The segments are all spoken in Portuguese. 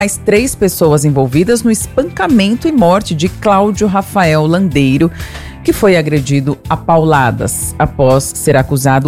mais 3 pessoas envolvidas no espancamento e morte de Cláudio Rafael Landeiro, que foi agredido a pauladas após ser acusado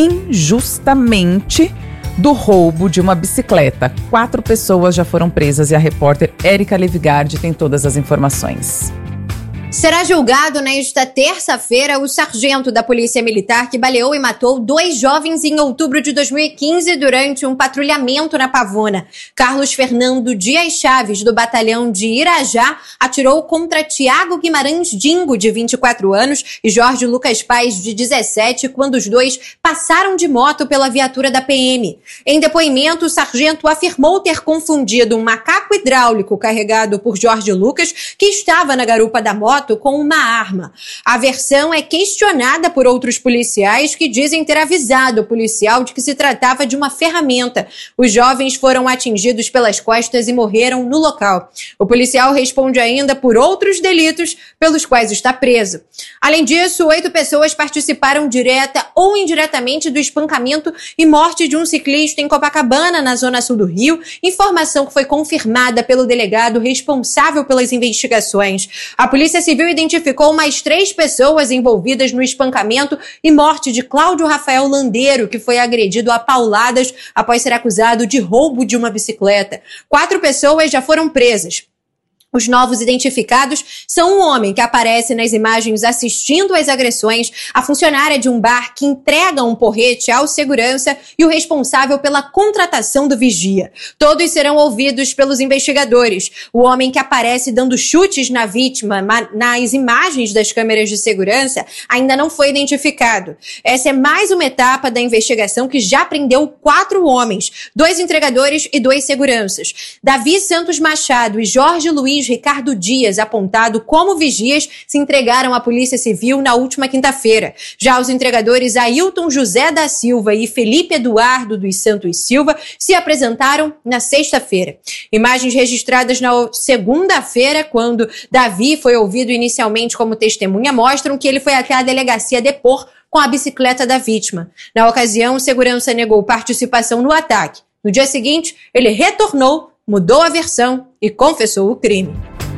injustamente do roubo de uma bicicleta. 4 pessoas já foram presas e a repórter Érica Levigardi tem todas as informações. Será julgado nesta terça-feira o sargento da Polícia Militar que baleou e matou 2 jovens em outubro de 2015 durante um patrulhamento na Pavuna. Carlos Fernando Dias Chaves, do batalhão de Irajá, atirou contra Tiago Guimarães Dingo, de 24 anos, e Jorge Lucas Paz, de 17, quando os dois passaram de moto pela viatura da PM. Em depoimento, o sargento afirmou ter confundido um macaco hidráulico carregado por Jorge Lucas, que estava na garupa da moto, com uma arma. A versão é questionada por outros policiais que dizem ter avisado o policial de que se tratava de uma ferramenta. Os jovens foram atingidos pelas costas e morreram no local. O policial responde ainda por outros delitos pelos quais está preso. Além disso, 8 pessoas participaram direta ou indiretamente do espancamento e morte de um ciclista em Copacabana, na zona sul do Rio, informação que foi confirmada pelo delegado responsável pelas investigações. A Polícia Civil identificou mais 3 pessoas envolvidas no espancamento e morte de Cláudio Rafael Landeiro, que foi agredido a pauladas após ser acusado de roubo de uma bicicleta. 4 pessoas já foram presas. Os novos identificados são um homem que aparece nas imagens assistindo às agressões, a funcionária de um bar que entrega um porrete ao segurança e o responsável pela contratação do vigia. Todos serão ouvidos pelos investigadores. O homem que aparece dando chutes na vítima nas imagens das câmeras de segurança ainda não foi identificado. Essa é mais uma etapa da investigação que já prendeu 4 homens, 2 entregadores e 2 seguranças. Davi Santos Machado e Jorge Luiz Ricardo Dias, apontado como vigias, se entregaram à Polícia Civil na última quinta-feira. Já os entregadores Ailton José da Silva e Felipe Eduardo dos Santos Silva se apresentaram na sexta-feira. Imagens registradas na segunda-feira, quando Davi foi ouvido inicialmente como testemunha, mostram que ele foi até a delegacia depor com a bicicleta da vítima. Na ocasião, o segurança negou participação no ataque. No dia seguinte, ele retornou, mudou a versão e confessou o crime.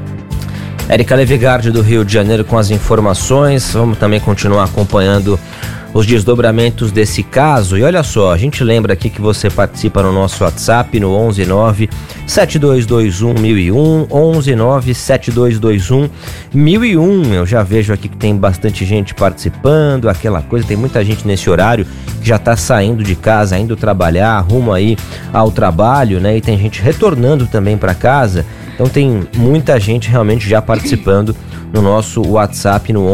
Érica Levigardi, do Rio de Janeiro, com as informações. Vamos também continuar acompanhando os desdobramentos desse caso. E olha só, a gente lembra aqui que você participa no nosso WhatsApp no 119-7221-1001, 119-7221-1001. Eu já vejo aqui que tem bastante gente participando, aquela coisa, tem muita gente nesse horário que já está saindo de casa, indo trabalhar, rumo aí ao trabalho, né? E tem gente retornando também para casa. Então tem muita gente realmente já participando no nosso WhatsApp no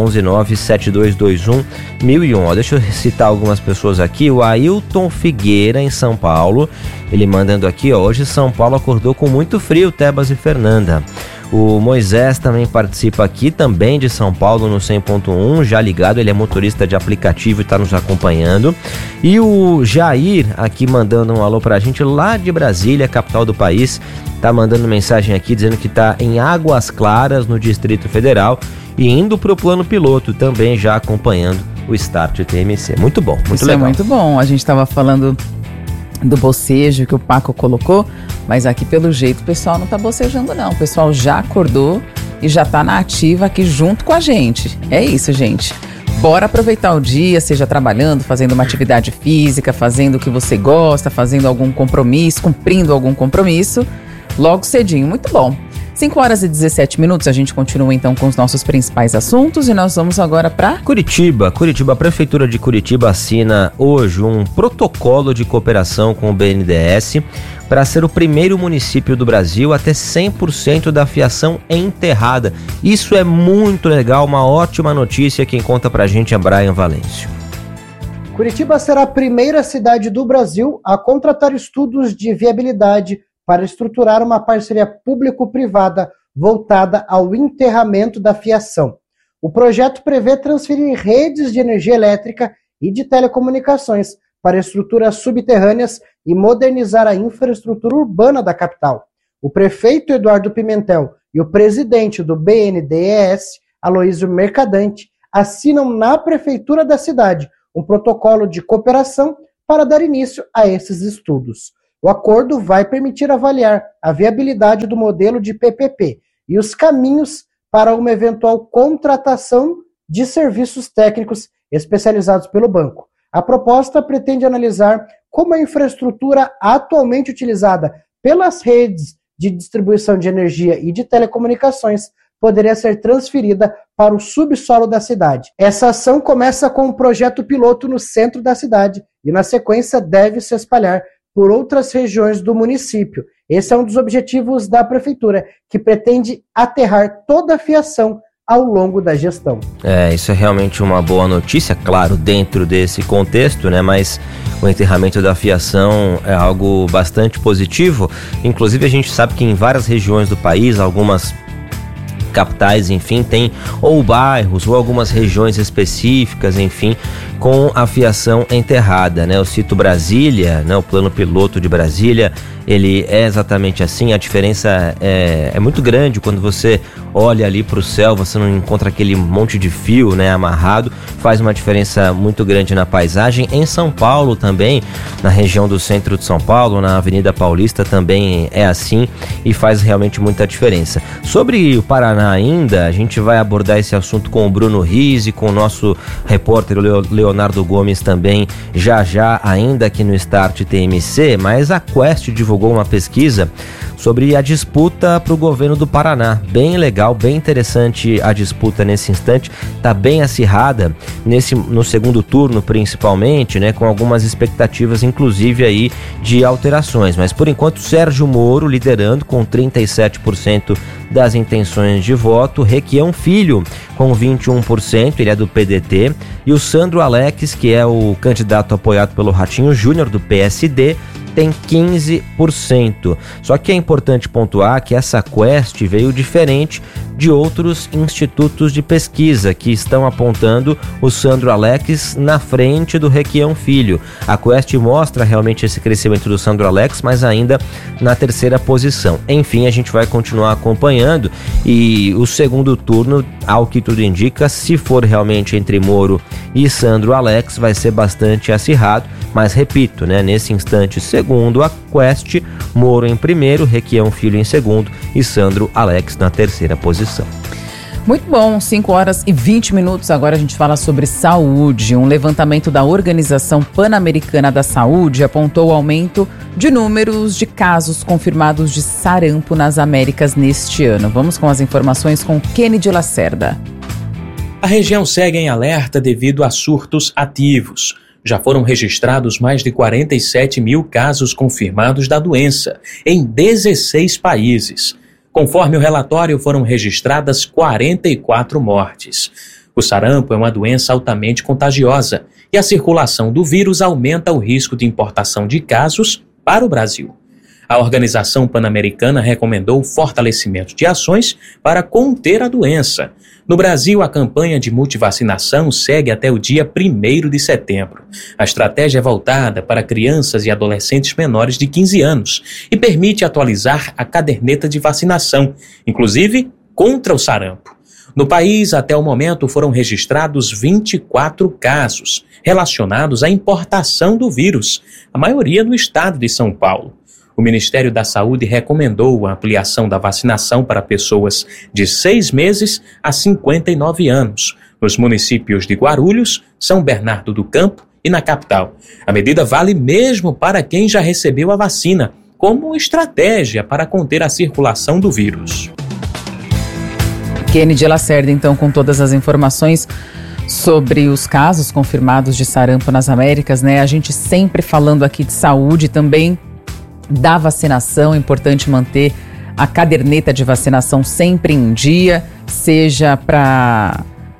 119-7221-1001. Deixa eu citar algumas pessoas aqui. O Ailton Figueira, em São Paulo, ele mandando aqui, hoje São Paulo acordou com muito frio, Tebas e Fernanda. O Moisés também participa aqui, também de São Paulo, no 100.1, já ligado, ele é motorista de aplicativo e está nos acompanhando. E o Jair, aqui mandando um alô pra gente, lá de Brasília, capital do país, tá mandando mensagem aqui dizendo que tá em Águas Claras, no Distrito Federal, e indo pro plano piloto, também já acompanhando o Start TMC. Muito bom, muito legal. Isso é muito bom, a gente estava falando do bocejo que o Paco colocou, mas aqui pelo jeito o pessoal não tá bocejando não, o pessoal já acordou e já tá na ativa aqui junto com a gente. É isso, gente. Bora aproveitar o dia, seja trabalhando, fazendo uma atividade física, fazendo o que você gosta, fazendo algum compromisso, cumprindo algum compromisso, logo cedinho. Muito bom. 5h17, a gente continua então com os nossos principais assuntos e nós vamos agora para Curitiba. A Prefeitura de Curitiba assina hoje um protocolo de cooperação com o BNDES para ser o primeiro município do Brasil a ter 100% da fiação enterrada. Isso é muito legal, uma ótima notícia. Quem conta pra gente é Brian Valêncio. Curitiba será a primeira cidade do Brasil a contratar estudos de viabilidade para estruturar uma parceria público-privada voltada ao enterramento da fiação. O projeto prevê transferir redes de energia elétrica e de telecomunicações para estruturas subterrâneas e modernizar a infraestrutura urbana da capital. O prefeito Eduardo Pimentel e o presidente do BNDES, Aloísio Mercadante, assinam na prefeitura da cidade um protocolo de cooperação para dar início a esses estudos. O acordo vai permitir avaliar a viabilidade do modelo de PPP e os caminhos para uma eventual contratação de serviços técnicos especializados pelo banco. A proposta pretende analisar como a infraestrutura atualmente utilizada pelas redes de distribuição de energia e de telecomunicações poderia ser transferida para o subsolo da cidade. Essa ação começa com um projeto piloto no centro da cidade e, na sequência, deve se espalhar por outras regiões do município. Esse é um dos objetivos da prefeitura, que pretende aterrar toda a fiação ao longo da gestão. Isso é realmente uma boa notícia, claro, dentro desse contexto, né? Mas o enterramento da fiação é algo bastante positivo. Inclusive, a gente sabe que em várias regiões do país, algumas capitais, enfim, tem ou bairros ou algumas regiões específicas, enfim, com a fiação enterrada, né? Eu cito Brasília, né? O plano piloto de Brasília, ele é exatamente assim. A diferença é muito grande quando você olha ali para o céu, você não encontra aquele monte de fio, né, amarrado, faz uma diferença muito grande na paisagem. Em São Paulo também, na região do centro de São Paulo, na Avenida Paulista também é assim e faz realmente muita diferença. Sobre o Paraná ainda, a gente vai abordar esse assunto com o Bruno Riz e com o nosso repórter Leonardo Gomes também já ainda aqui no Start TMC, mas a Quest divulgou uma pesquisa sobre a disputa para o governo do Paraná. Bem legal, bem interessante a disputa nesse instante, está bem acirrada no segundo turno principalmente, né, com algumas expectativas inclusive aí de alterações, mas por enquanto Sérgio Moro liderando com 37% das intenções de voto, Requião Filho com 21%, ele é do PDT, e o Sandro Alex, que é o candidato apoiado pelo Ratinho Júnior do PSD, tem 15%. Só que é importante pontuar que essa Quest veio diferente de outros institutos de pesquisa que estão apontando o Sandro Alex na frente do Requião Filho. A Quest mostra realmente esse crescimento do Sandro Alex, mas ainda na terceira posição. Enfim, a gente vai continuar acompanhando e o segundo turno, ao que tudo indica, se for realmente entre Moro e Sandro Alex, vai ser bastante acirrado, mas repito, né, nesse instante, segundo a Quest, Moro em primeiro, Requião Filho em segundo e Sandro Alex na terceira posição. Muito bom, 5h20. Agora a gente fala sobre saúde. Um levantamento da Organização Pan-Americana da Saúde apontou o aumento de números de casos confirmados de sarampo nas Américas neste ano. Vamos com as informações com Kennedy Lacerda. A região segue em alerta devido a surtos ativos. Já foram registrados mais de 47 mil casos confirmados da doença, em 16 países. Conforme o relatório, foram registradas 44 mortes. O sarampo é uma doença altamente contagiosa e a circulação do vírus aumenta o risco de importação de casos para o Brasil. A Organização Pan-Americana recomendou o fortalecimento de ações para conter a doença. No Brasil, a campanha de multivacinação segue até o dia 1º de setembro. A estratégia é voltada para crianças e adolescentes menores de 15 anos e permite atualizar a caderneta de vacinação, inclusive contra o sarampo. No país, até o momento, foram registrados 24 casos relacionados à importação do vírus, a maioria no estado de São Paulo. O Ministério da Saúde recomendou a ampliação da vacinação para pessoas de 6 meses a 59 anos, nos municípios de Guarulhos, São Bernardo do Campo e na capital. A medida vale mesmo para quem já recebeu a vacina, como estratégia para conter a circulação do vírus. Kennedy Lacerda, então, com todas as informações sobre os casos confirmados de sarampo nas Américas, né? A gente sempre falando aqui de saúde também, da vacinação, é importante manter a caderneta de vacinação sempre em dia, seja para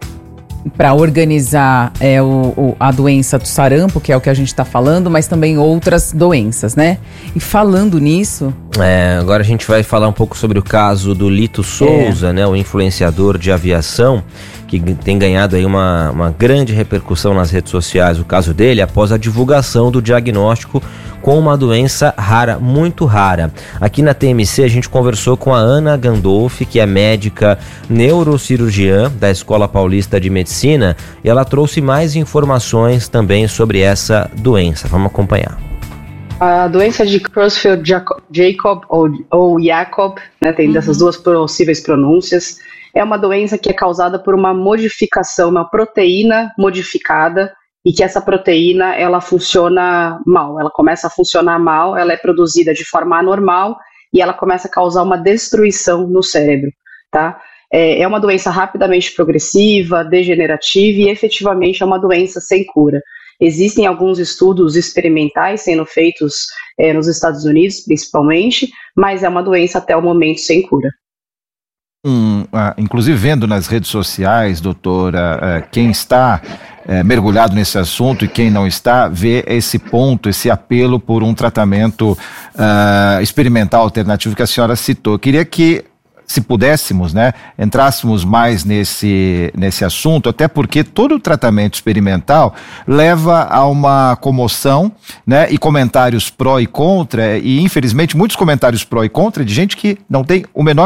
organizar a doença do sarampo, que é o que a gente está falando, mas também outras doenças, né? E falando nisso... agora a gente vai falar um pouco sobre o caso do Lito Souza, né? O influenciador de aviação, que tem ganhado aí uma grande repercussão nas redes sociais, o caso dele, após a divulgação do diagnóstico com uma doença rara, muito rara. Aqui na TMC a gente conversou com a Ana Gandolfi, que é médica neurocirurgiã da Escola Paulista de Medicina, e ela trouxe mais informações também sobre essa doença. Vamos acompanhar. A doença de Creutzfeldt-Jakob ou Jakob, né, tem dessas duas possíveis pronúncias, é uma doença que é causada por uma modificação, uma proteína modificada, e que essa proteína, ela funciona mal, ela começa a funcionar mal, ela é produzida de forma anormal e ela começa a causar uma destruição no cérebro, tá? É uma doença rapidamente progressiva, degenerativa e efetivamente é uma doença sem cura. Existem alguns estudos experimentais sendo feitos nos Estados Unidos, principalmente, mas é uma doença até o momento sem cura. Inclusive vendo nas redes sociais, doutora, quem está mergulhado nesse assunto e quem não está, vê esse ponto, esse apelo por um tratamento experimental alternativo que a senhora citou. Queria que, se pudéssemos, né, entrássemos mais nesse assunto, até porque todo tratamento experimental leva a uma comoção, né, e comentários pró e contra, e infelizmente muitos comentários pró e contra de gente que não tem o menor